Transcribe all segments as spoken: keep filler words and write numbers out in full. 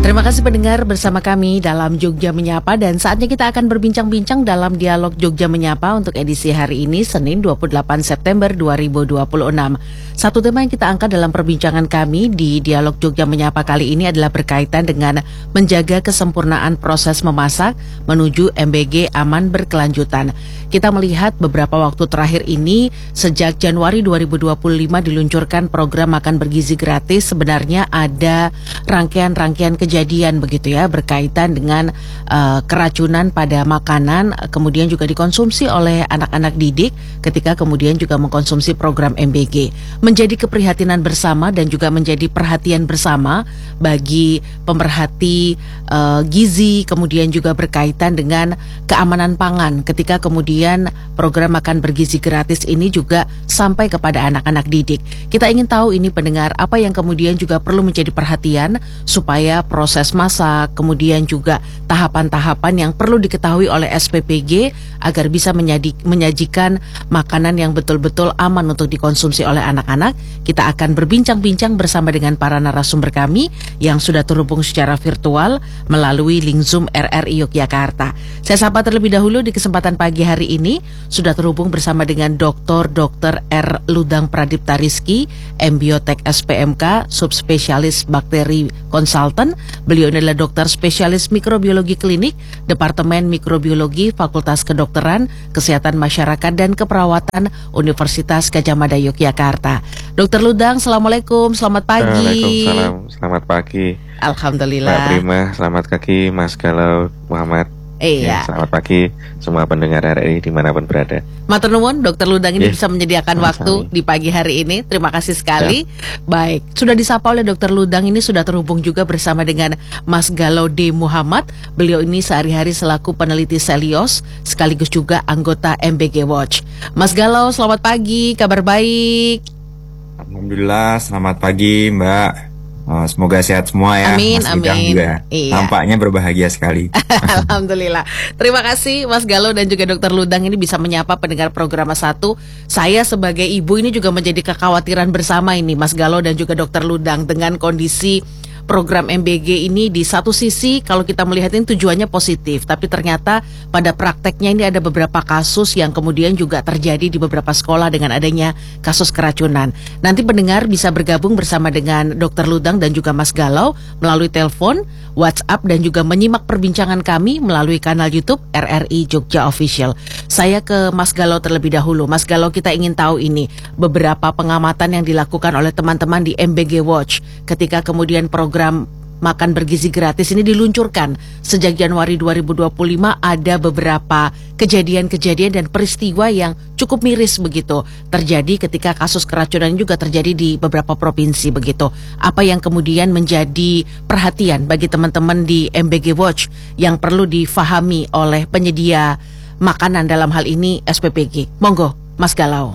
Terima kasih pendengar bersama kami dalam Jogja Menyapa, dan saatnya kita akan berbincang-bincang dalam dialog Jogja Menyapa untuk edisi hari ini Senin dua puluh delapan September dua ribu dua puluh enam. Satu tema yang kita angkat dalam perbincangan kami di dialog Jogja Menyapa kali ini adalah berkaitan dengan menjaga kesempurnaan proses memasak menuju M B G aman berkelanjutan. Kita melihat beberapa waktu terakhir ini sejak Januari dua ribu dua puluh lima diluncurkan program makan bergizi gratis. Sebenarnya ada rangkaian-rangkaian kejadian begitu ya berkaitan dengan uh, keracunan pada makanan, kemudian juga dikonsumsi oleh anak-anak didik ketika kemudian juga mengkonsumsi program M B G. Menjadi keprihatinan bersama dan juga menjadi perhatian bersama bagi pemerhati uh, gizi, kemudian juga berkaitan dengan keamanan pangan ketika kemudian program makan bergizi gratis ini juga sampai kepada anak-anak didik. Kita ingin tahu ini pendengar, apa yang kemudian juga perlu menjadi perhatian supaya proses masak, kemudian juga tahapan-tahapan yang perlu diketahui oleh S P P G agar bisa menyadik, menyajikan makanan yang betul-betul aman untuk dikonsumsi oleh anak-anak. Kita akan berbincang-bincang bersama dengan para narasumber kami yang sudah terhubung secara virtual melalui link Zoom R R I Yogyakarta. Saya sapa terlebih dahulu di kesempatan pagi hari ini sudah terhubung bersama dengan Doktor Doktor R. Ludang Pradipta Rizky, Embiotek S P M K, subspesialis bakteri konsultan. Beliau adalah dokter spesialis mikrobiologi klinik, Departemen Mikrobiologi, Fakultas Kedokteran, Kesehatan Masyarakat dan Keperawatan, Universitas Gadjah Mada Yogyakarta. Dokter Ludang, Assalamualaikum, selamat pagi. Waalaikumsalam, selamat pagi. Alhamdulillah. Mbak Prima, selamat pagi. Mas Galau, Muhammad. Iya. Ya, selamat pagi semua pendengar R R I dimanapun berada. Matur nuwun, Dokter Ludang ini Yeah. bisa menyediakan Sama-sama. waktu di pagi hari ini. Terima kasih sekali. Yeah. Baik, sudah disapa oleh Dokter Ludang ini sudah terhubung juga bersama dengan Mas Galau D. Muhammad. Beliau ini sehari-hari selaku peneliti Selios sekaligus juga anggota M B G Watch. Mas Galau, selamat pagi, kabar baik. Alhamdulillah, selamat pagi Mbak. Oh, semoga sehat semua ya. Amin, Mas Ludang amin. juga Iya. nampaknya berbahagia sekali. Alhamdulillah. Terima kasih Mas Galau dan juga Dokter Ludang ini bisa menyapa pendengar program satu. Saya sebagai ibu ini juga menjadi kekhawatiran bersama ini Mas Galau dan juga Dokter Ludang dengan kondisi program M B G ini. Di satu sisi kalau kita melihat ini tujuannya positif, tapi ternyata pada prakteknya ini ada beberapa kasus yang kemudian juga terjadi di beberapa sekolah dengan adanya kasus keracunan. Nanti pendengar bisa bergabung bersama dengan Dokter Ludang dan juga Mas Galau melalui telepon, WhatsApp dan juga menyimak perbincangan kami melalui kanal YouTube R R I Jogja Official. Saya ke Mas Galau terlebih dahulu. Mas Galau, kita ingin tahu ini beberapa pengamatan yang dilakukan oleh teman-teman di M B G Watch ketika kemudian program makan bergizi gratis ini diluncurkan sejak Januari dua ribu dua puluh lima. Ada beberapa kejadian-kejadian dan peristiwa yang cukup miris begitu terjadi ketika kasus keracunan juga terjadi di beberapa provinsi begitu. Apa yang kemudian menjadi perhatian bagi teman-teman di M B G Watch yang perlu difahami oleh penyedia makanan dalam hal ini S P P G? Monggo Mas Galau.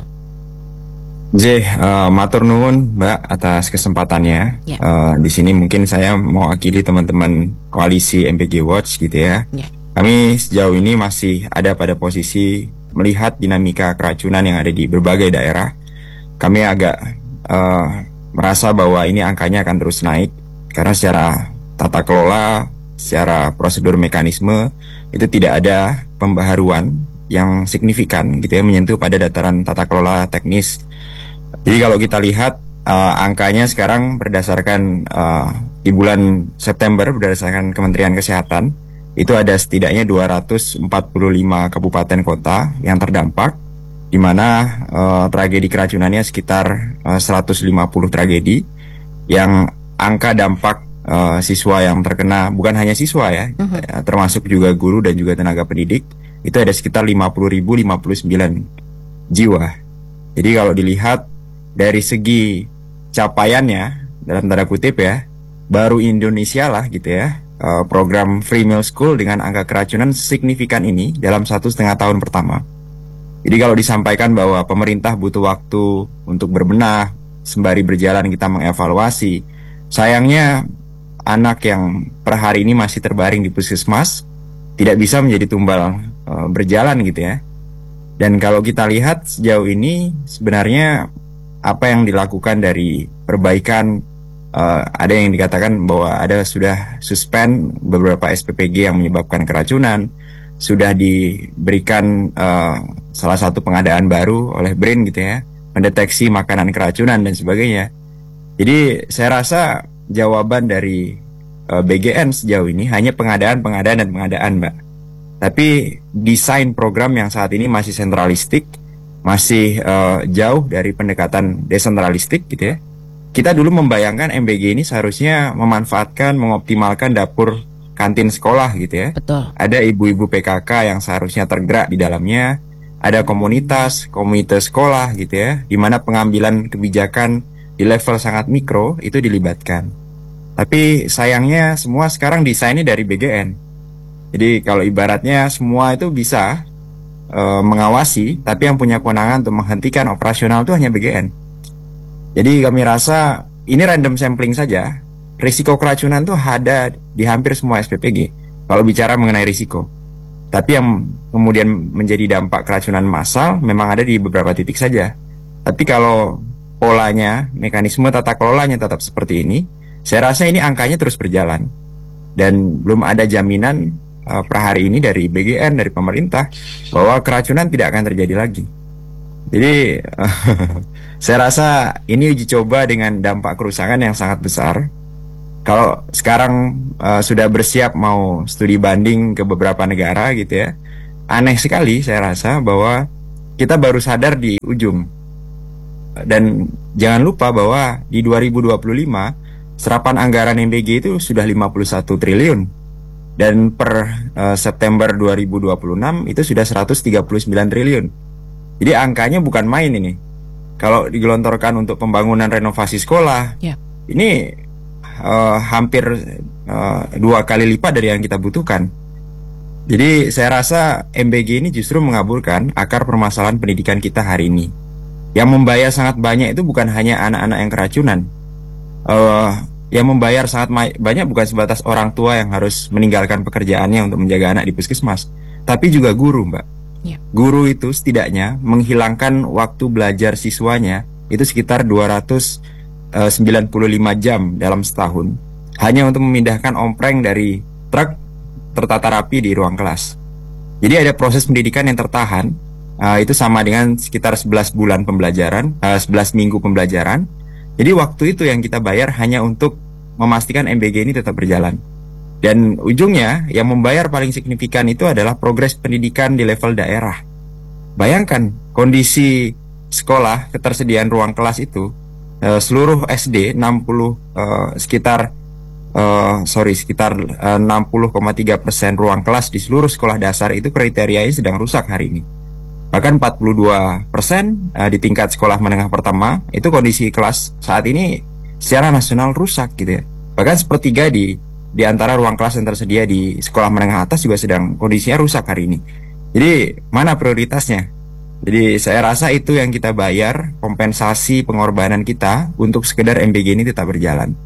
J, uh, matur nuwun Mbak atas kesempatannya. Ya. Uh, di sini mungkin saya mewakili teman-teman koalisi M B G Watch gitu ya. Ya. Kami sejauh ini masih ada pada posisi melihat dinamika keracunan yang ada di berbagai daerah. Kami agak uh, merasa bahwa ini angkanya akan terus naik karena secara tata kelola, secara prosedur mekanisme itu tidak ada pembaharuan yang signifikan gitu ya menyentuh pada dataran tata kelola teknis. Jadi kalau kita lihat uh, angkanya sekarang berdasarkan uh, di bulan September berdasarkan Kementerian Kesehatan itu ada setidaknya dua ratus empat puluh lima kabupaten kota yang terdampak, di mana uh, tragedi keracunannya sekitar uh, seratus lima puluh tragedi, yang angka dampak uh, siswa yang terkena bukan hanya siswa ya, uh-huh. ya, termasuk juga guru dan juga tenaga pendidik itu ada sekitar lima puluh ribu lima puluh sembilan jiwa. Jadi kalau dilihat dari segi capaiannya dalam tanda kutip ya, baru Indonesia lah gitu ya uh, program Free Meal School dengan angka keracunan signifikan ini dalam satu setengah tahun pertama. Jadi kalau disampaikan bahwa pemerintah butuh waktu untuk berbenah sembari berjalan kita mengevaluasi, sayangnya anak yang per hari ini masih terbaring di puskesmas tidak bisa menjadi tumbal uh, berjalan gitu ya. Dan kalau kita lihat sejauh ini sebenarnya apa yang dilakukan dari perbaikan uh, ada yang dikatakan bahwa ada sudah suspend beberapa S P P G yang menyebabkan keracunan, sudah diberikan uh, salah satu pengadaan baru oleh B R I N gitu ya, mendeteksi makanan keracunan dan sebagainya. Jadi saya rasa jawaban dari uh, B G N sejauh ini hanya pengadaan, pengadaan, dan pengadaan, Mbak. Tapi desain program yang saat ini masih sentralistik, masih uh, jauh dari pendekatan desentralistik gitu ya. Kita dulu membayangkan M B G ini seharusnya memanfaatkan, mengoptimalkan dapur kantin sekolah gitu ya. Betul. Ada ibu-ibu P K K yang seharusnya tergerak di dalamnya, ada komunitas, komite sekolah gitu ya, di mana pengambilan kebijakan di level sangat mikro itu dilibatkan. Tapi sayangnya semua sekarang desainnya dari B G N. Jadi kalau ibaratnya semua itu bisa e, mengawasi, tapi yang punya kewenangan untuk menghentikan operasional itu hanya B G N. Jadi kami rasa ini random sampling saja. Risiko keracunan itu ada di hampir semua S P P G kalau bicara mengenai risiko. Tapi yang kemudian menjadi dampak keracunan massal memang ada di beberapa titik saja. Tapi kalau polanya, mekanisme tata kelolanya tetap seperti ini, saya rasa ini angkanya terus berjalan. Dan belum ada jaminan uh, per hari ini dari B G N, dari pemerintah, bahwa keracunan tidak akan terjadi lagi. Jadi uh, saya rasa ini uji coba dengan dampak kerusakan yang sangat besar. Kalau sekarang uh, sudah bersiap mau studi banding ke beberapa negara gitu ya, aneh sekali saya rasa bahwa kita baru sadar di ujung. Dan jangan lupa bahwa di dua ribu dua puluh lima serapan anggaran M B G itu sudah lima puluh satu triliun. Dan per uh, September dua ribu dua puluh enam itu sudah seratus tiga puluh sembilan triliun. Jadi angkanya bukan main ini. Kalau digelontorkan untuk pembangunan renovasi sekolah, yeah. ini uh, hampir uh, dua kali lipat dari yang kita butuhkan. Jadi saya rasa M B G ini justru mengaburkan akar permasalahan pendidikan kita hari ini. Yang membayar sangat banyak itu bukan hanya anak-anak yang keracunan. Uh, yang membayar sangat banyak bukan sebatas orang tua yang harus meninggalkan pekerjaannya untuk menjaga anak di puskesmas, tapi juga guru, Mbak. Yeah. Guru itu setidaknya menghilangkan waktu belajar siswanya itu sekitar dua ratus sembilan puluh lima jam dalam setahun, hanya untuk memindahkan ompreng dari truk tertata rapi di ruang kelas. Jadi ada proses pendidikan yang tertahan. Uh, itu sama dengan sekitar sebelas bulan pembelajaran, uh, sebelas minggu pembelajaran. Jadi waktu itu yang kita bayar hanya untuk memastikan M B G ini tetap berjalan. Dan ujungnya yang membayar paling signifikan itu adalah progres pendidikan di level daerah. Bayangkan kondisi sekolah, ketersediaan ruang kelas itu, uh, seluruh S D enam puluh uh, sekitar uh, sorry sekitar uh, enam puluh koma tiga persen ruang kelas di seluruh sekolah dasar itu kriterianya sedang rusak hari ini. Bahkan empat puluh dua persen uh, di tingkat sekolah menengah pertama itu kondisi kelas saat ini secara nasional rusak gitu ya. Bahkan sepertiga di di antara ruang kelas yang tersedia di sekolah menengah atas juga sedang kondisinya rusak hari ini. Jadi mana prioritasnya? Jadi saya rasa itu yang kita bayar, kompensasi pengorbanan kita untuk sekedar M B G ini tetap berjalan.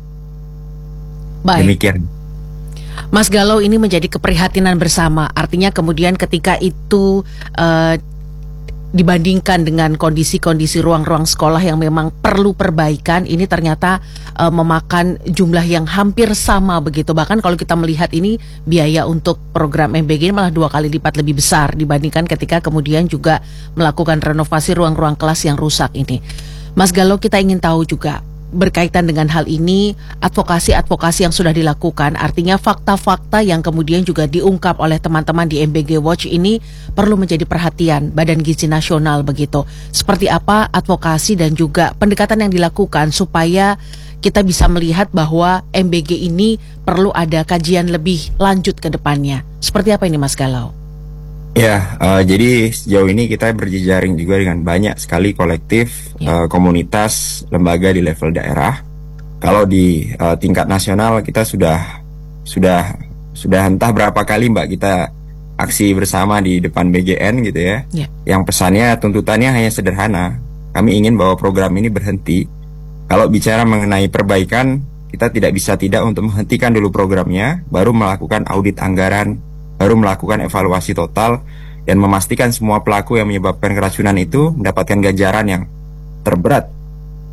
Baik. Demikian. Mas Galau, ini menjadi keprihatinan bersama. Artinya kemudian ketika itu uh, dibandingkan dengan kondisi-kondisi ruang-ruang sekolah yang memang perlu perbaikan, ini ternyata uh, memakan jumlah yang hampir sama begitu. Bahkan kalau kita melihat ini biaya untuk program M B G malah dua kali lipat lebih besar dibandingkan ketika kemudian juga melakukan renovasi ruang-ruang kelas yang rusak ini. Mas Galau, kita ingin tahu juga berkaitan dengan hal ini, advokasi-advokasi yang sudah dilakukan, artinya fakta-fakta yang kemudian juga diungkap oleh teman-teman di M B G Watch ini perlu menjadi perhatian Badan Gizi Nasional begitu. Seperti apa advokasi dan juga pendekatan yang dilakukan supaya kita bisa melihat bahwa M B G ini perlu ada kajian lebih lanjut ke depannya. Seperti apa ini, Mas Galau? Ya, uh, jadi sejauh ini kita berjejaring juga dengan banyak sekali kolektif, ya. uh, komunitas, lembaga di level daerah. Kalau di uh, tingkat nasional kita sudah sudah sudah entah berapa kali Mbak kita aksi bersama di depan B G N gitu ya. ya. Yang pesannya, tuntutannya hanya sederhana. Kami ingin bahwa program ini berhenti. Kalau bicara mengenai perbaikan, kita tidak bisa tidak untuk menghentikan dulu programnya, baru melakukan audit anggaran, baru melakukan evaluasi total dan memastikan semua pelaku yang menyebabkan keracunan itu mendapatkan ganjaran yang terberat.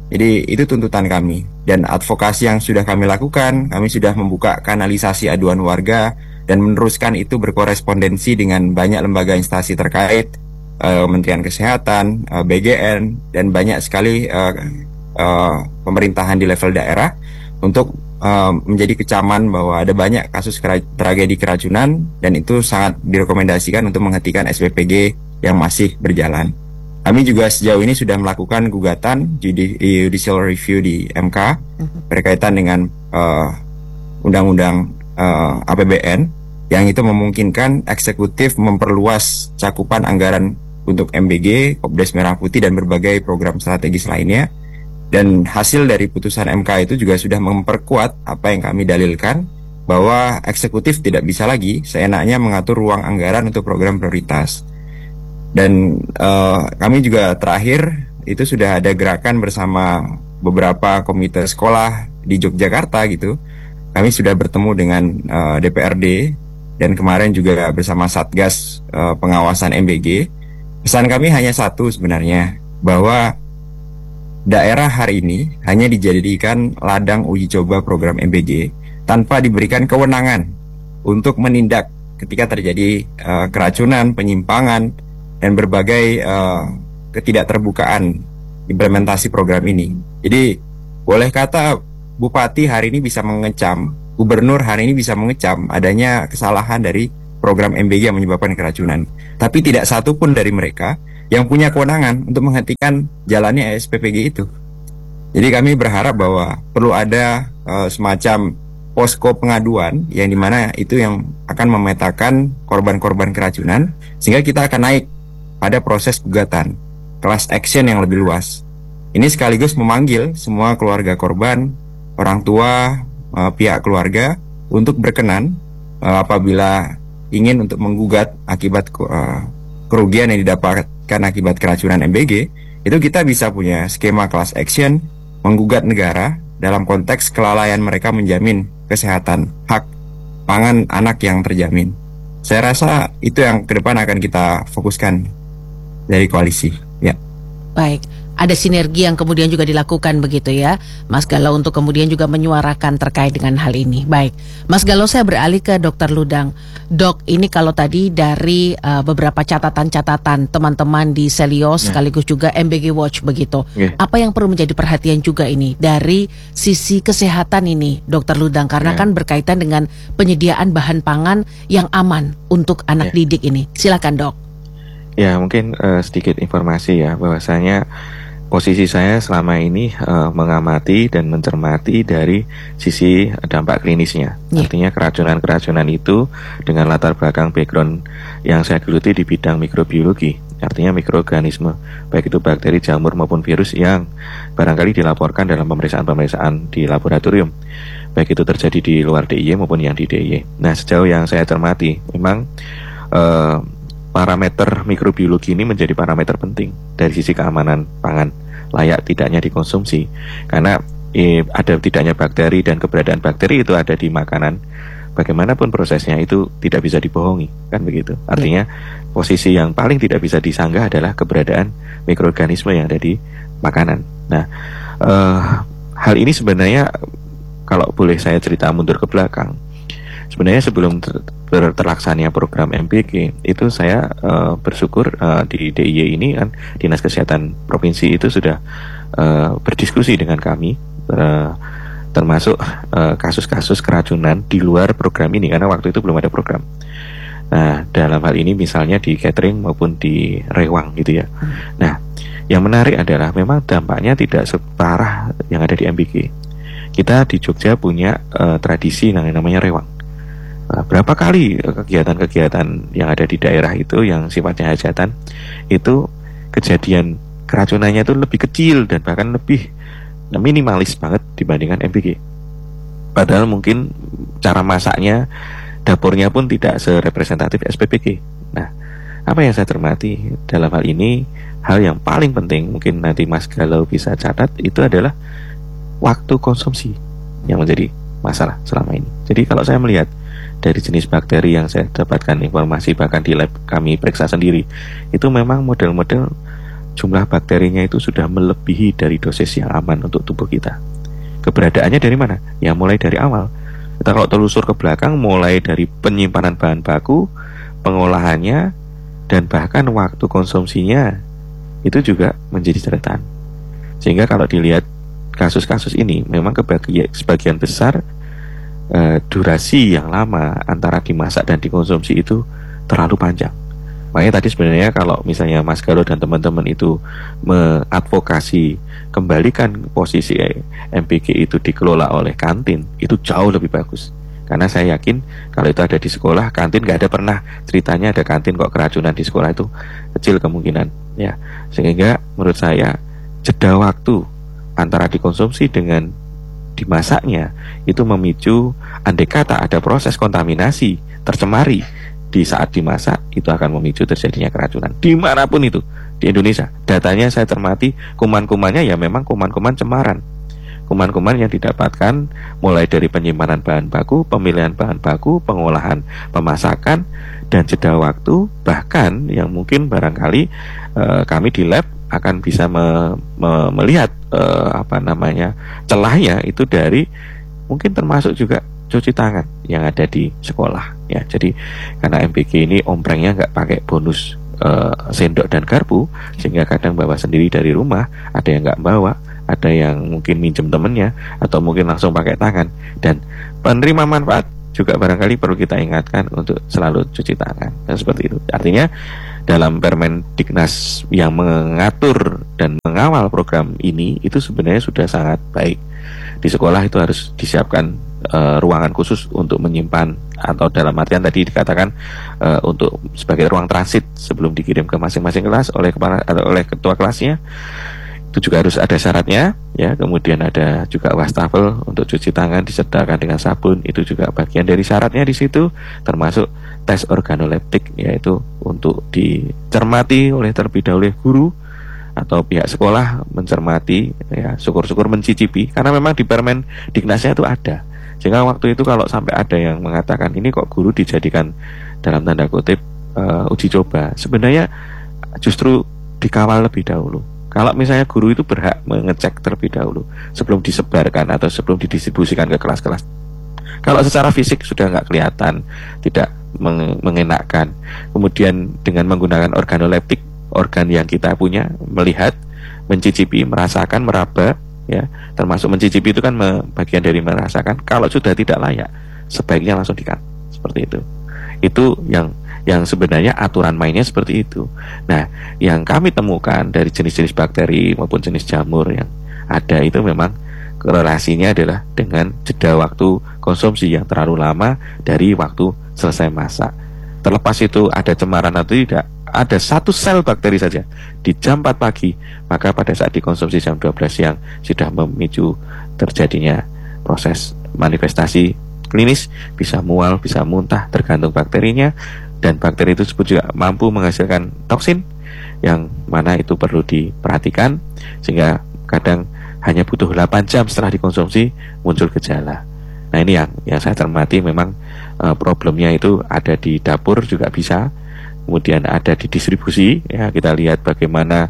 Jadi itu tuntutan kami. Dan advokasi yang sudah kami lakukan, kami sudah membuka kanalisasi aduan warga dan meneruskan itu berkorespondensi dengan banyak lembaga instansi terkait, uh, Kementerian Kesehatan, uh, B G N, dan banyak sekali uh, uh, pemerintahan di level daerah untuk uh, menjadi kecaman bahwa ada banyak kasus kera- tragedi keracunan, dan itu sangat direkomendasikan untuk menghentikan S P P G yang masih berjalan. Kami juga sejauh ini sudah melakukan gugatan judi- judicial review di M K berkaitan dengan uh, undang-undang uh, A P B N yang itu memungkinkan eksekutif memperluas cakupan anggaran untuk M B G, Kopdes Merah Putih, dan berbagai program strategis lainnya. Dan hasil dari putusan M K itu juga sudah memperkuat apa yang kami dalilkan, bahwa eksekutif tidak bisa lagi seenaknya mengatur ruang anggaran untuk program prioritas. Dan uh, kami juga terakhir itu sudah ada gerakan bersama beberapa komite sekolah di Yogyakarta gitu. Kami sudah bertemu dengan uh, D P R D dan kemarin juga bersama Satgas uh, pengawasan M B G. Pesan kami hanya satu sebenarnya, bahwa daerah hari ini hanya dijadikan ladang uji coba program M B G tanpa diberikan kewenangan untuk menindak ketika terjadi uh, keracunan, penyimpangan, dan berbagai uh, ketidakterbukaan implementasi program ini. Jadi boleh kata Bupati hari ini bisa mengecam, Gubernur hari ini bisa mengecam adanya kesalahan dari program M B G yang menyebabkan keracunan. Tapi tidak satu pun dari mereka yang punya kewenangan untuk menghentikan jalannya S P P G itu. Jadi kami berharap bahwa perlu ada uh, semacam posko pengaduan yang dimana itu yang akan memetakan korban-korban keracunan, sehingga kita akan naik pada proses gugatan, class action yang lebih luas. Ini sekaligus memanggil semua keluarga korban, orang tua, uh, pihak keluarga untuk berkenan uh, apabila ingin untuk menggugat akibat uh, kerugian yang didapatkan akibat keracunan M B G, itu kita bisa punya skema class action, menggugat negara dalam konteks kelalaian mereka menjamin kesehatan, hak pangan anak yang terjamin. Saya rasa itu yang ke depan akan kita fokuskan dari koalisi, ya. Baik, ada sinergi yang kemudian juga dilakukan begitu ya, Mas Galau, untuk kemudian juga menyuarakan terkait dengan hal ini. Baik, Mas Galau, saya beralih ke Dokter Ludang. Dok, ini kalau tadi dari uh, beberapa catatan-catatan teman-teman di Selios, ya, sekaligus juga M B G Watch begitu, ya, apa yang perlu menjadi perhatian juga ini dari sisi kesehatan ini, Dokter Ludang, karena ya, kan berkaitan dengan penyediaan bahan pangan yang aman untuk anak ya, didik ini. Silakan, Dok. Ya, mungkin uh, sedikit informasi ya, bahwasanya posisi saya selama ini uh, mengamati dan mencermati dari sisi dampak klinisnya. Yeah. Artinya keracunan-keracunan itu dengan latar belakang background yang saya geluti di bidang mikrobiologi. Artinya mikroorganisme, baik itu bakteri, jamur maupun virus yang barangkali dilaporkan dalam pemeriksaan-pemeriksaan di laboratorium, baik itu terjadi di luar D I Y maupun yang di D I Y. Nah, sejauh yang saya cermati, memang uh, parameter mikrobiologi ini menjadi parameter penting dari sisi keamanan pangan, layak tidaknya dikonsumsi. Karena eh, ada tidaknya bakteri dan keberadaan bakteri itu ada di makanan, bagaimanapun prosesnya itu tidak bisa dibohongi, kan begitu. Artinya posisi yang paling tidak bisa disanggah adalah keberadaan mikroorganisme yang ada di makanan. Nah, eh, hal ini sebenarnya kalau boleh saya cerita mundur ke belakang, sebenarnya sebelum ter ter terlaksananya program M B G itu saya uh, bersyukur uh, di D I Y ini kan Dinas Kesehatan Provinsi itu sudah uh, berdiskusi dengan kami, uh, termasuk kasus-kasus uh, keracunan di luar program ini, karena waktu itu belum ada program. Nah, dalam hal ini misalnya di catering maupun di rewang gitu ya. Nah, yang menarik adalah memang dampaknya tidak separah yang ada di M B G. Kita di Jogja punya uh, tradisi yang namanya rewang. Nah, berapa kali kegiatan-kegiatan yang ada di daerah itu yang sifatnya hajatan itu kejadian keracunannya itu lebih kecil dan bahkan lebih minimalis banget dibandingkan M B G. Padahal mungkin cara masaknya, dapurnya pun tidak serepresentatif S P P G. Nah, apa yang saya cermati dalam hal ini, hal yang paling penting mungkin nanti Mas Galau bisa catat, itu adalah waktu konsumsi yang menjadi masalah selama ini. Jadi kalau saya melihat dari jenis bakteri yang saya dapatkan informasi bahkan di lab kami periksa sendiri, itu memang model-model jumlah bakterinya itu sudah melebihi dari dosis yang aman untuk tubuh kita. Keberadaannya dari mana? Ya mulai dari awal. Kita kalau telusur ke belakang, mulai dari penyimpanan bahan baku, pengolahannya, dan bahkan waktu konsumsinya, itu juga menjadi catatan. Sehingga kalau dilihat kasus-kasus ini, memang kebagian, sebagian besar eh, durasi yang lama antara dimasak dan dikonsumsi itu terlalu panjang. Makanya tadi sebenarnya kalau misalnya Mas Garo dan teman-teman itu mengadvokasi kembalikan posisi M P G itu dikelola oleh kantin, itu jauh lebih bagus. Karena saya yakin kalau itu ada di sekolah, kantin nggak ada pernah ceritanya ada kantin kok keracunan di sekolah, itu kecil kemungkinan ya. Sehingga menurut saya jeda waktu antara dikonsumsi dengan dimasaknya itu memicu, andai kata ada proses kontaminasi, tercemari di saat dimasak, itu akan memicu terjadinya keracunan dimanapun itu di Indonesia. Datanya saya cermati, kuman-kumannya ya memang kuman-kuman cemaran, kuman-kuman yang didapatkan mulai dari penyimpanan bahan baku, pemilihan bahan baku, pengolahan, pemasakan, dan jeda waktu. Bahkan yang mungkin barangkali eh, kami di lab akan bisa me, me, melihat eh, apa namanya celahnya itu dari mungkin termasuk juga cuci tangan yang ada di sekolah ya. Jadi karena M P G ini omprengnya nggak pakai bonus uh, sendok dan garpu, sehingga kadang bawa sendiri dari rumah, ada yang nggak bawa, ada yang mungkin minjem temennya, atau mungkin langsung pakai tangan. Dan penerima manfaat juga barangkali perlu kita ingatkan untuk selalu cuci tangan dan seperti itu. Artinya dalam Permendiknas yang mengatur dan mengawal program ini itu sebenarnya sudah sangat baik. Di sekolah itu harus disiapkan uh, ruangan khusus untuk menyimpan, atau dalam artian tadi dikatakan uh, untuk sebagai ruang transit sebelum dikirim ke masing-masing kelas oleh kepala atau oleh ketua kelasnya. Itu juga harus ada syaratnya ya. Kemudian ada juga wastafel untuk cuci tangan disertakan dengan sabun, itu juga bagian dari syaratnya di situ, termasuk tes organoleptik, yaitu untuk dicermati oleh terlebih dahulu guru atau pihak sekolah, mencermati ya, syukur-syukur mencicipi, karena memang di Permendiknasnya itu ada. Sehingga waktu itu kalau sampai ada yang mengatakan ini kok guru dijadikan dalam tanda kutip uh, uji coba, sebenarnya justru dikawal lebih dahulu. Kalau misalnya guru itu berhak mengecek terlebih dahulu sebelum disebarkan atau sebelum didistribusikan ke kelas-kelas. Kalau secara fisik sudah nggak kelihatan, tidak mengenakkan, kemudian dengan menggunakan organoleptik, organ yang kita punya, melihat, mencicipi, merasakan, meraba, ya, termasuk mencicipi itu kan bagian dari merasakan. Kalau sudah tidak layak, sebaiknya langsung di-cut, seperti itu. Itu yang yang sebenarnya aturan mainnya seperti itu. Nah, yang kami temukan dari jenis-jenis bakteri maupun jenis jamur yang ada itu memang korelasinya adalah dengan jeda waktu konsumsi yang terlalu lama dari waktu selesai masak. Terlepas itu ada cemaran atau tidak, ada satu sel bakteri saja di jam empat pagi, maka pada saat dikonsumsi jam dua belas siang sudah memicu terjadinya proses manifestasi klinis, bisa mual, bisa muntah, tergantung bakterinya. Dan bakteri itu juga mampu menghasilkan toksin yang mana itu perlu diperhatikan, sehingga kadang hanya butuh delapan jam setelah dikonsumsi muncul gejala. Nah ini yang yang saya cermati, memang uh, problemnya itu ada di dapur juga bisa, kemudian ada di distribusi ya. Kita lihat bagaimana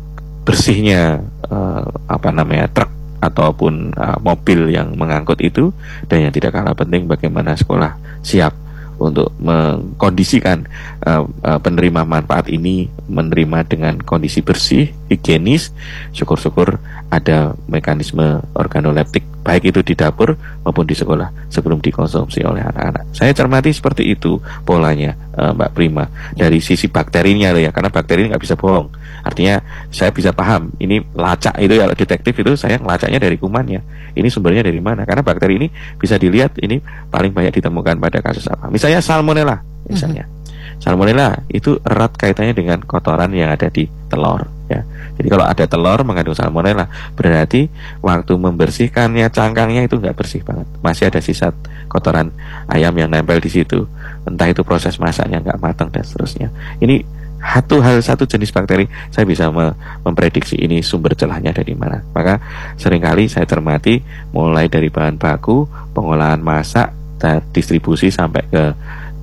bersihnya uh, apa namanya truk ataupun uh, mobil yang mengangkut itu, dan yang tidak kalah penting bagaimana sekolah siap untuk mengkondisikan uh, uh, penerima manfaat ini menerima dengan kondisi bersih, higienis. Syukur-syukur ada mekanisme organoleptik baik itu di dapur maupun di sekolah sebelum dikonsumsi oleh anak-anak. Saya cermati seperti itu polanya, uh, Mbak Prima, dari sisi bakterinya loh ya, karena bakteri ini nggak bisa bohong. Artinya saya bisa paham ini lacak itu ya, detektif itu saya ngelacaknya dari kumannya. Ini sumbernya dari mana? Karena bakteri ini bisa dilihat ini paling banyak ditemukan pada kasus apa? Misalnya salmonella, misalnya. Mm-hmm. Salmonella itu erat kaitannya dengan kotoran yang ada di telur ya. Jadi kalau ada telur mengandung salmonella, berarti waktu membersihkannya cangkangnya itu nggak bersih banget. Masih ada sisa kotoran ayam yang nempel di situ. Entah itu proses masaknya nggak matang dan seterusnya. Ini satu hal satu jenis bakteri, saya bisa me- memprediksi ini sumber celahnya dari mana. Maka seringkali saya cermati mulai dari bahan baku, pengolahan masak, dan distribusi sampai ke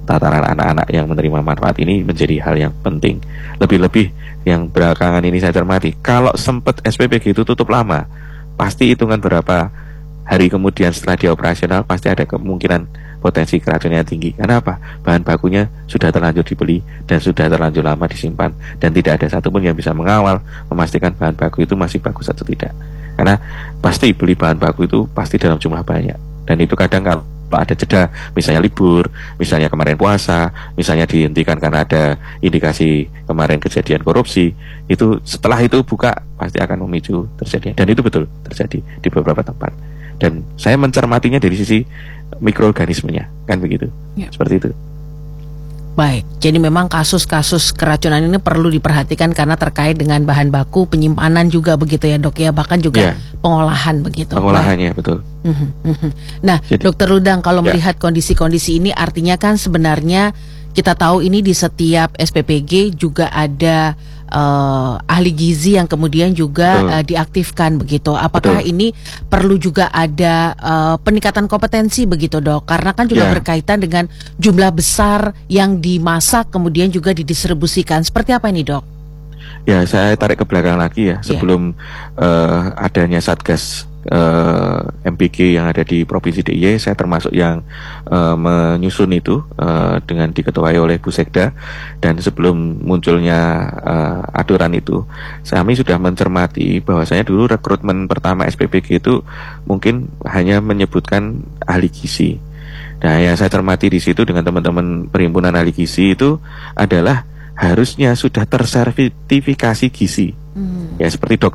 tataran anak-anak yang menerima manfaat ini menjadi hal yang penting. Lebih-lebih yang belakangan ini saya cermati, kalau sempat S P P G itu tutup lama, pasti hitungan berapa hari kemudian setelah dia operasional pasti ada kemungkinan potensi keracunannya tinggi. Karena apa? Bahan bakunya sudah terlanjur dibeli dan sudah terlanjur lama disimpan, dan tidak ada satupun yang bisa mengawal memastikan bahan baku itu masih bagus atau tidak. Karena pasti beli bahan baku itu pasti dalam jumlah banyak, dan itu kadang kalau ada jeda, misalnya libur, misalnya kemarin puasa, misalnya dihentikan karena ada indikasi kemarin kejadian korupsi, itu setelah itu buka pasti akan memicu terjadi, dan itu betul terjadi di beberapa tempat. Dan saya mencermatinya dari sisi mikroorganismenya, kan begitu, ya. Seperti itu. Baik, jadi memang kasus-kasus keracunan ini perlu diperhatikan karena terkait dengan bahan baku, penyimpanan juga begitu ya dok ya, bahkan juga ya, pengolahan begitu. Pengolahannya baik. Betul. Nah, jadi, dokter Rudang, kalau ya, melihat kondisi-kondisi ini artinya kan sebenarnya kita tahu ini di setiap S P P G juga ada uh, ahli gizi yang kemudian juga uh, diaktifkan begitu. Apakah Betul. ini perlu juga ada uh, peningkatan kompetensi begitu dok? Karena kan juga yeah. berkaitan dengan jumlah besar yang dimasak kemudian juga didistribusikan. Seperti apa ini dok? Ya, saya tarik ke belakang lagi ya. Sebelum yeah. uh, adanya Satgas Uh, M P G yang ada di Provinsi D I Y, saya termasuk yang uh, menyusun itu uh, dengan diketuai oleh Bu Sekda. Dan sebelum munculnya uh, aturan itu, kami sudah mencermati bahwasanya dulu rekrutmen pertama S P P G itu mungkin hanya menyebutkan ahli gizi. Nah, yang saya cermati di situ dengan teman-teman perhimpunan ahli gizi itu adalah harusnya sudah tersertifikasi gizi, hmm. ya seperti dokter